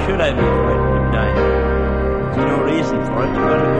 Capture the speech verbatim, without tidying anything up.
should I be frightened of dying? There's no reason for it. You gotta go